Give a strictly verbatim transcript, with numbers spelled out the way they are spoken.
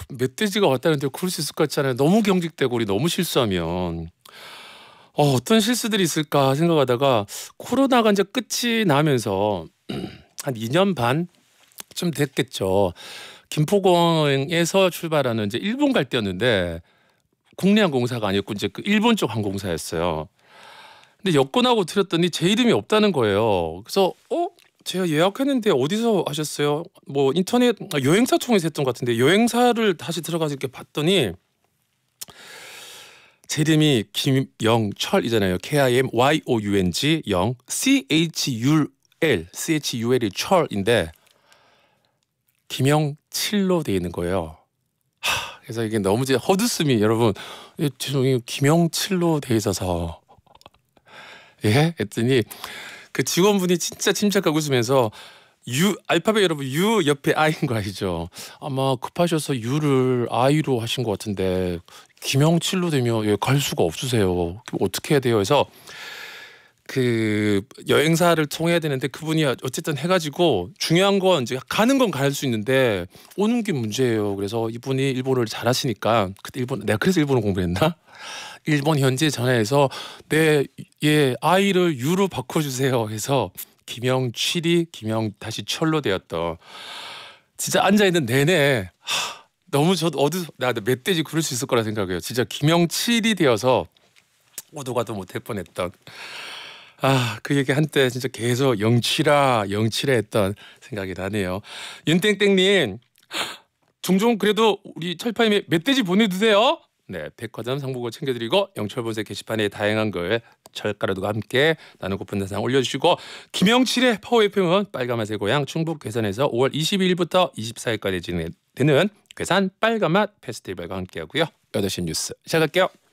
멧돼지가 왔다는데 그럴 수 있을 것 같잖아요. 너무 경직되고 우리 너무 실수하면. 어, 어떤 실수들이 있을까 생각하다가 코로나가 이제 끝이 나면서 한 이 년 반쯤 됐겠죠. 김포공항에서 출발하는 이제 일본 갈 때였는데 국내 항공사가 아니었고 이제 그 일본 쪽 항공사였어요. 근데 여권하고 드렸더니 제 이름이 없다는 거예요. 그래서 어? 제가 예약했는데 어디서 하셨어요? 뭐 인터넷 아, 여행사 통해서 했던 것 같은데 여행사를 다시 들어가서 이렇게 봤더니 제 이름이 김영철이잖아요. 케이 아이 엠 와이 오 유 엔 지 영 씨 에이치 유 엘 씨 에이치 유 엘이 철인데 김영칠로 돼 있는 거예요. 하, 그래서 이게 너무 이제 헛웃음이 여러분 예, 죄송해요 김영칠로 돼 있어서 예 했더니 그 직원분이 진짜 침착하고 웃으면서 유 알파벳 여러분 유 옆에 아이인 거 아시죠? 아마 급하셔서 유를 아이로 하신 것 같은데 김영칠로 되면 예, 갈 수가 없으세요. 어떻게 해야 돼요? 해서 그 여행사를 통해야 되는데 그분이 어쨌든 해가지고 중요한 건 이제 가는 건 갈 수 있는데 오는 게 문제예요. 그래서 이분이 일본어를 잘하시니까 그때 일본 내가 그래서 일본어 공부했나? 일본 현지에 전화해서 내 예 아이를 유로 바꿔주세요 해서 김영칠이 김영 다시 철로 되었던 진짜 앉아 있는 내내 하, 너무 저도 어디서 나 멧돼지 그럴 수 있을 거라 생각해요. 진짜 김영칠이 되어서 오도 가도 못할 뻔했던 아 그 얘기 한때 진짜 계속 영칠아 영칠아 했던 생각이 나네요. 윤땡땡님 종종 그래도 우리 철파임에 멧돼지 보내주세요. 네, 백화점 상품권 챙겨드리고 영철본색 게시판에 다양한 글 철가루들과 함께 나누고픈 영상 올려주시고 김영칠의 파워 에프엠은 빨간맛의 고향 충북 괴산에서 오월 이십이일부터 이십사일까지 진행되는 괴산 빨간맛 페스티벌과 함께하고요. 여덟 시 뉴스 시작할게요.